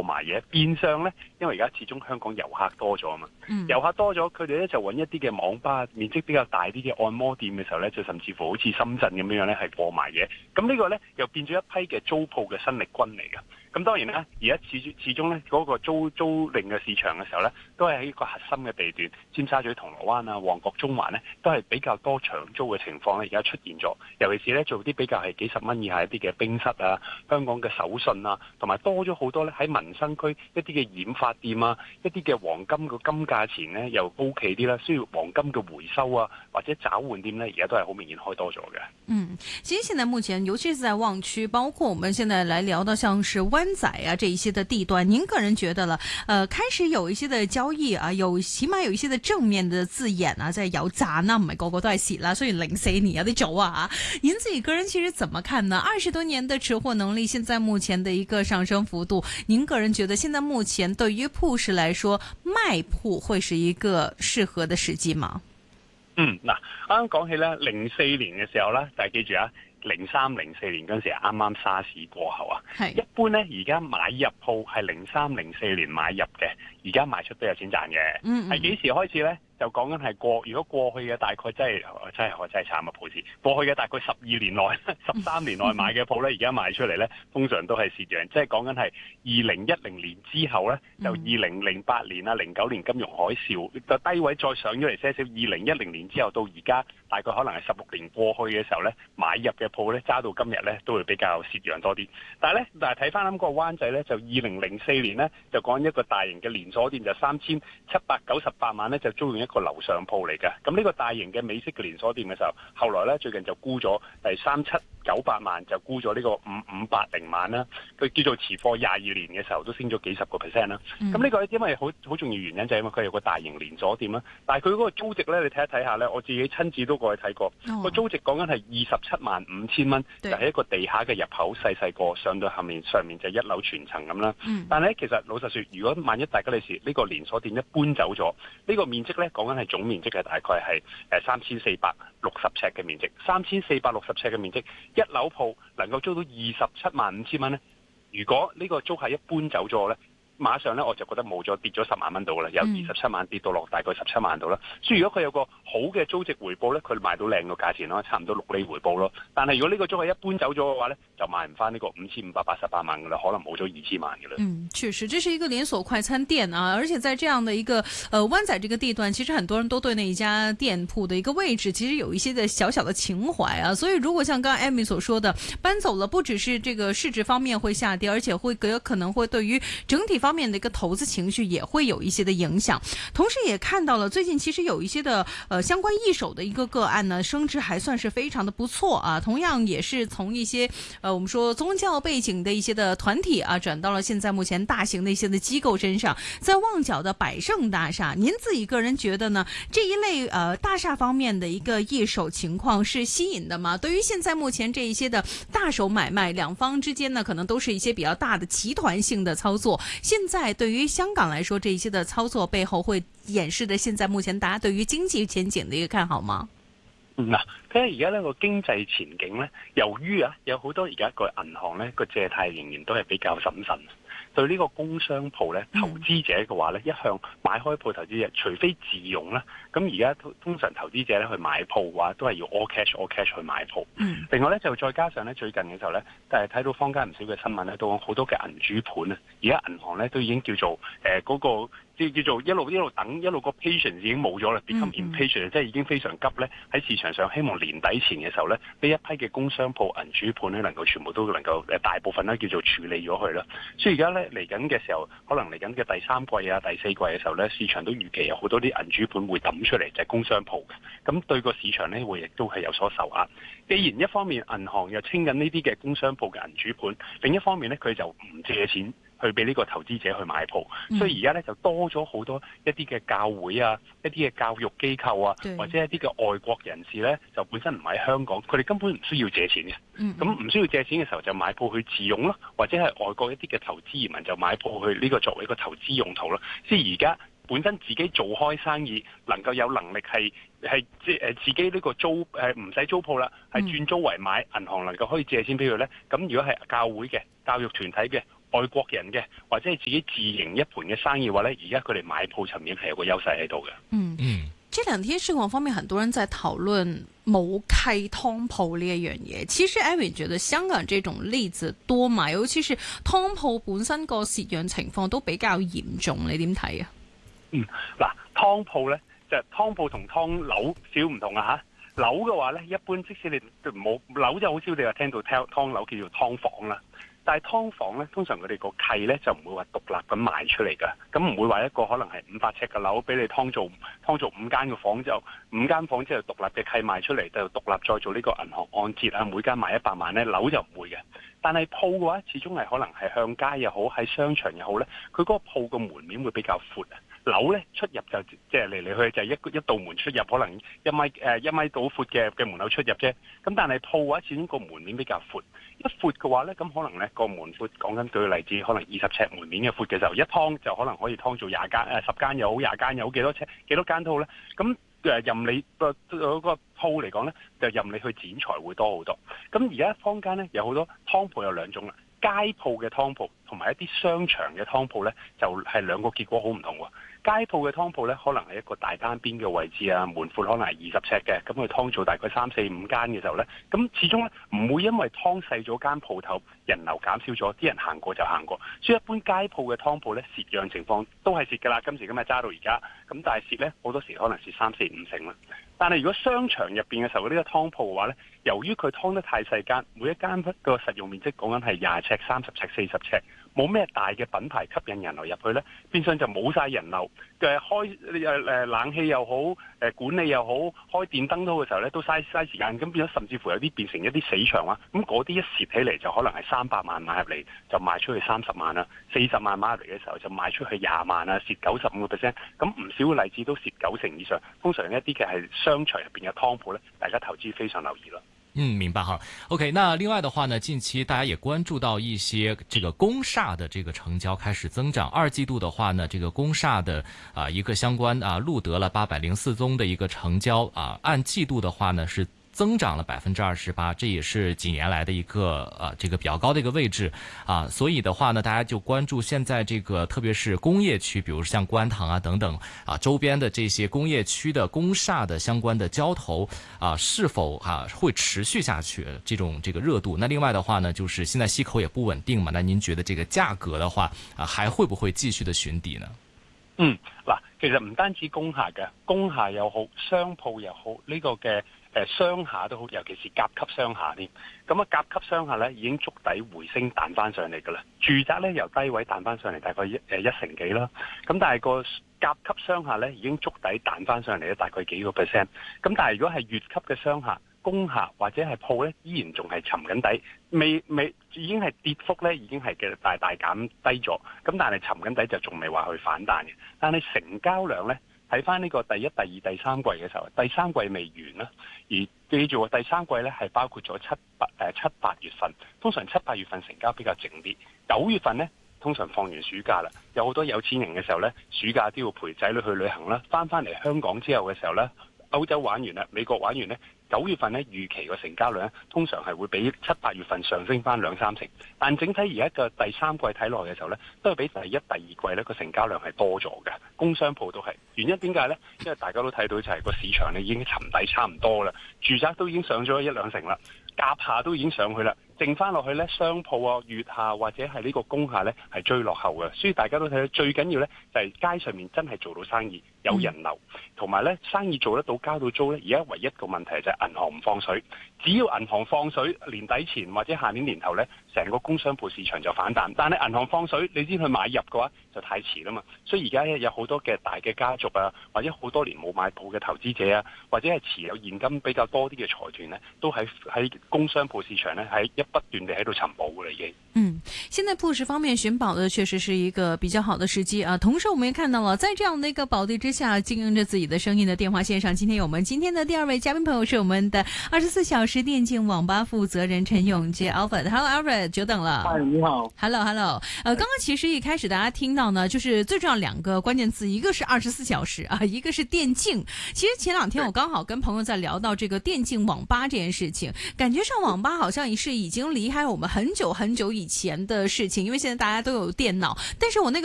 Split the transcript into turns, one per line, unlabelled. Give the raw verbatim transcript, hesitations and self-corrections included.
埋嘢，變相咧，因為而家始終香港遊客多咗啊嘛，
嗯、
遊客多咗，佢哋咧就揾一啲嘅網吧，面積比較大啲嘅按摩店嘅時候咧，就甚至乎好似深圳咁樣樣咧係播埋嘢，咁呢個咧又變咗一批嘅租鋪嘅新力軍嚟嘅。咁當然啦，而家始始終咧嗰個租租賃嘅市場嘅時候咧，都係喺一個核心嘅地段，尖沙咀、銅鑼灣啊、旺角、中環咧，都係比較多長租嘅情況咧，而家出現咗。尤其是咧做啲比較係幾十蚊以下一啲嘅冰室啊、香港嘅手信啊，同埋多咗好多咧喺民生區一啲嘅染髮店啊、一啲嘅黃金個金價錢咧又高企啲啦，需要黃金嘅回收啊或者找換店咧，而家都係好明顯開多咗嘅。
嗯，其實現在目前，尤其是在旺區，包括我們現在來聊到像是灣仔啊這一些的地段，您個人覺得了，呃，開始有一些的交易啊，有起碼有一些的正面的字眼啊，在有賺啊，唔係個個都係蝕啦。雖然零四年有啲早啊，您自己個人其實怎麼看呢？二十多年的持貨能力，現在目前的一個上升幅度，您個人覺得現在目前對於鋪市來說，賣鋪會是一個適合的時機嗎？
嗯，嗱，啱啱講起咧，零四年嘅時候咧，但係記住啊。零三零四年嗰陣時啱啱沙士過後啊，一般咧而家買入鋪係零三零四年買入嘅，而家賣出都有錢賺嘅。嗯，係幾時開始咧？就講緊係過，如果過去嘅大概真係真係真係慘啊！鋪市過去嘅大概十二年內、十三年內買嘅鋪咧，而家賣出嚟咧，通常都係蝕讓。即係講緊係二零一零年之後咧，就二零零八年啊、零九年金融海嘯就低位再上咗嚟些少。二零一零年之後到而家，大概可能係十六年過去嘅時候咧，買入嘅鋪咧揸到今日咧，都會比較蝕讓多啲。但係咧，但係睇翻啱個灣仔咧，就二零零四年咧，就講一個大型嘅連鎖店就三千七百九十八萬咧，就租用一個樓上鋪嚟嘅。咁呢個大型嘅美式嘅連鎖店嘅時候，後來咧最近就沽咗第三七九百萬，就沽咗呢個五五八零萬啦。佢叫做持貨廿二年嘅時候都升咗幾十個 percent 啦。咁呢、嗯、個因為好好重要原因就係因為佢有個大型連鎖店啦。但係佢嗰個租值咧，你睇一睇下咧，我自己親自都過去睇過，個、哦、租值講緊係二十七萬五千蚊，就係、是、一個地下嘅入口，細細個上到下面，上面就一樓全層咁啦。嗯、但係咧，其實老實說，如果萬一大吉利是呢個連鎖店一搬走咗，呢、這個面積咧講緊係總面積係大概係誒三千四百六十尺嘅面積，三千四百六十尺嘅面積，一樓鋪能夠租到二十七萬五千蚊咧。如果呢個租客一搬走咗咧，馬上咧我就覺得冇咗，跌咗十萬蚊到啦，由二十七萬跌到落大概十七萬度啦。所以如果佢有個好嘅租值回報咧，佢賣到靚個價錢咯，差唔多六厘回報咯。但係如果呢個租客一搬走咗嘅話咧，就賣唔翻呢個五千五百八十八萬噶啦，可能冇咗二千萬噶啦。
嗯，確實，這是一個連鎖快餐店啊，而且在這樣的一個呃灣仔這個地段，其實很多人都對那一家店鋪的一個位置其實有一些的小小的情懷啊。所以如果像剛剛 Amy 所說的，搬走了，不只是這個市值方面會下跌，而且會有可能會對於整體方面的一個投資情緒也會有一些的影響。同時也看到了最近其實有一些的呃相關一手的一個個案呢，升值還算是非常的不錯啊。同樣也是從一些呃我們說宗教背景的一些的團體啊，轉到了現在目前大型的一些的機構身上。在旺角的百盛大廈，您自己個人覺得呢，這一類呃大廈方面的一個一手情況是吸引的嗎？對於現在目前這一些的大手買賣，兩方之間呢可能都是一些比較大的集團性的操作。現在對於香港來說，這一些的操作背後會掩飾的現在目前大家對於經濟前景的一個看好嗎？
嗱，睇下而家呢個經濟前景咧，由於啊有好多而家個銀行咧個借貸仍然都係比較審慎。對呢個工商鋪咧，投資者嘅話咧，一向買開鋪投資者，除非自用啦。咁而家通常投資者咧去買鋪嘅話，都係要 all cash all cash 去買鋪。嗯、另外咧就再加上咧最近嘅時候咧，但係睇到坊間唔少嘅新聞咧，都講好多嘅銀主盤啊。而家銀行咧都已經叫做誒嗰、呃那個即係叫做一路一路等一路個 patience 已經冇咗啦 become impatient，即係已經非常急咧喺市場上希望年底前嘅時候咧，呢一批嘅工商鋪銀主盤咧能夠全部都能夠誒大部分咧叫做處理咗佢啦。所以而家咧嚟緊嘅時候，可能嚟緊嘅第三季啊、第四季嘅時候咧，市場都預期有好多啲銀主盤會抌出嚟，就係、是、工商鋪嘅。咁對個市場咧會亦都係有所受壓。既然一方面銀行又清緊呢啲嘅工商鋪嘅銀主盤，另一方面咧佢就唔借錢去俾呢個投資者去買鋪，嗯、所以而家咧就多咗好多一啲嘅教會啊、一啲嘅教育機構啊，對或者一啲嘅外國人士咧，就本身唔喺香港，佢哋根本唔需要借錢嘅。咁唔、嗯、需要借錢嘅時候就買鋪去自用咯，或者係外國一啲嘅投資移民就買鋪去呢個作為一個投資用途咯。即係而家本身自己做開生意，能夠有能力係係即係誒自己呢個租誒唔使租鋪啦，係轉租為買，銀行能夠可以借錢俾佢咧。咁如果係教會嘅、教育團體嘅、 外國人嘅，或者係自己自營一盤嘅生意嘅話咧，而家佢哋買鋪層面係有個優勢喺度嘅。
嗯嗯，這兩天市況方面，很多人在討論冇契湯鋪呢一樣嘢。其實 Amy 覺得香港這種例子多嘛，尤其是湯鋪本身個蝕讓情況都比較嚴重，你點睇啊？
嗯，嗱，湯鋪咧就湯鋪同湯樓少唔同啊嚇。樓嘅話咧，一般即使你冇樓就好少你話聽到湯湯樓叫做湯房啦。但係劏房咧，通常佢哋個契咧就唔會話獨立咁賣出嚟㗎，咁唔會話一個可能係五百尺嘅樓俾你劏做劏做五間嘅房之後，五間房之後獨立嘅契賣出嚟，就獨立再做呢個銀行按揭啊，每間賣一百萬咧，樓就唔會嘅。但係鋪嘅話，始終係可能係向街又好，喺商場又好咧，佢嗰個鋪個門面會比較闊啊。樓咧出入就即係嚟嚟去去就係一一道門出入，可能一米誒、呃、一米到闊嘅嘅門口出入啫。咁但係鋪嘅話，始終個門面比較闊。一闊嘅話咧，咁可能咧個門闊，講緊舉個例子，可能二十尺門面嘅闊嘅時候，一劏就可能可以劏做廿間誒十間又好，廿間又好，幾多尺幾多間都好咧。咁誒任你個嗰個鋪嚟講咧，就任你去剪裁會多好多。咁而家坊間咧有好多湯鋪有兩種啦。街鋪嘅湯鋪同埋一啲商場嘅湯鋪呢，就係、是、兩個結果好唔同喎。街鋪嘅湯鋪呢，可能係一個大單邊嘅位置啊，門闊可能係二十尺嘅，咁佢湯做大概三四五間嘅時候呢，咁始終呢唔會因為湯細咗間鋪頭，人流減少咗，啲人行過就行過，所以一般街鋪嘅湯鋪呢，蝕讓情況都係蝕㗎啦。今時今日揸到而家，咁但係蝕呢，好多時可能蝕三四五成啦。但係如果商場入邊嘅時候，呢、這個湯鋪嘅話呢，由於佢湯得太細間，每一間個實用面積講緊係廿尺、三十尺、四十尺，冇咩大嘅品牌吸引人流入去呢，變相就冇晒人流。誒開誒誒冷氣又好，誒管理又好，開電燈都嘅時候呢，都嘥嘥時間，咁變咗甚至乎有啲變成一啲死場啊！咁嗰啲一蝕起嚟就可能係三百萬買入嚟，就賣出去三十萬啦；四十萬買入嚟嘅時候就賣出去廿萬啊，蝕九十五個 percent。咁唔少嘅例子都蝕九成以上。通常一啲嘅係商場入邊嘅湯鋪呢，大家投資非常留意咯。
嗯，明白哈。OK，那另外的話呢，近期大家也關注到一些這個公廈的這個成交開始增長。二季度的話呢，這個公廈的啊、呃、一個相關啊錄得了八百零四宗的一個成交啊，按季度的話呢是增長了百分之二十八，這也是幾年來的一個啊這個比較高的一個位置啊。所以的話呢，大家就關注現在這個特別是工業區，比如像觀塘啊等等啊周邊的這些工業區的公廈的相關的交投啊，是否啊會持續下去這種這個熱度？那另外的話呢，就是現在息口也不穩定嘛，那您覺得這個價格的話啊，還會不會繼續的尋底呢？
嗯，嗱，其實唔單止工廈嘅，工廈又好，商鋪又好，呢、這個嘅。誒商廈都好，尤其是甲級商廈添。咁啊，甲級商廈咧已經築底回升彈翻上嚟㗎啦。住宅咧由低位彈翻上嚟，大概一誒一成幾啦。咁但係個甲級商廈咧已經築底彈翻上嚟咧，大概幾個 percent。咁但係如果係乙級嘅商廈、工廈或者係鋪咧，依然仲係沉緊底，未未已經係跌幅咧已經係嘅大大減低咗。咁但係沉緊底就仲未話去反彈嘅。但係成交量咧。睇翻呢個第一、第二、第三季嘅時候，第三季未完啦。而記住第三季咧係包括咗七八誒七八月份，通常七八月份成交比較靜啲。九月份咧通常放完暑假啦，有好多有錢人嘅時候咧，暑假都要陪仔女去旅行啦。翻翻嚟香港之後嘅時候咧，歐洲玩完啦，美國玩完咧，九月份咧預期個成交量咧通常係會比七八月份上升翻兩三成。但整體而家嘅第三季睇落嘅時候咧，都係比第一、第二季咧個成交量係多咗嘅。工商鋪都係。原因點解呢？因為大家都睇到就係個市場咧已經沉底差唔多啦，住宅都已經上咗一兩成啦，甲廈都已經上去啦，剩翻落去呢，商鋪啊、乙廈或者係呢個工廈呢係追落後嘅，所以大家都睇到最緊要呢就係街上面真係做到生意，有人流，同埋呢生意做得到交到租呢。而家唯一個問題就係銀行唔放水，只要銀行放水，年底前或者下年年頭呢，成個工商鋪市場就反彈。但係銀行放水，你先去買入嘅話就太遲啦嘛。所以而家有好多嘅大嘅家族啊，或者好多年冇買鋪嘅投資者啊，或者係持有現金比較多啲嘅財團呢，都喺喺工商鋪市場呢，喺一不斷地喺度尋寶嘅啦已經。
嗯，現在鋪市方面尋寶的確實是一個比較好的時機啊。同時我們也看到了，在這樣的一個寶地之下。 下经营着自己的生意的電話線上，今天有我們今天的第二位嘉賓朋友是我們的二十四小時電競網吧負責人陳永傑 Alfred。Hello Alfred， 久等了。
嗨，你好。
Hello Hello， 呃，剛剛其實一開始大家聽到呢，就是最重要兩個關鍵詞，一個是二十四小時啊，一個是電競。其實前兩天我剛好跟朋友在聊到這個電競網吧這件事情，感覺上網吧好像是已經離開我們很久很久以前的事情，因為現在大家都有電腦，但是我那個